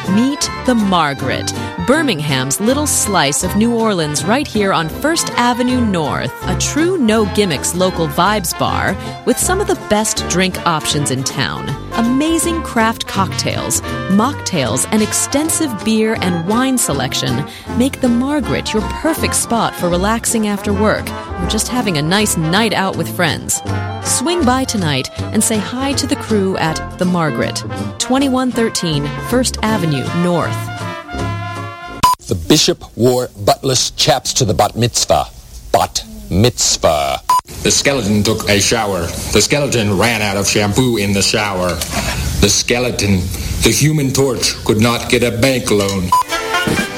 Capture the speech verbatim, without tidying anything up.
Meet the Margaret, Birmingham's little slice of New Orleans right here on First Avenue North. A true no-gimmicks local vibes bar with some of the best drink options in town. Amazing craft cocktails, mocktails, and extensive beer and wine selection make the Margaret your perfect spot for relaxing after work or just having a nice night out with friends. Swing by tonight and say hi to the crew at The Margaret, twenty-one thirteen First Avenue North. The bishop wore buttless chaps to the bat mitzvah. Bat mitzvah. The skeleton took a shower. The skeleton ran out of shampoo in the shower. The skeleton, the human torch, could not get a bank loan.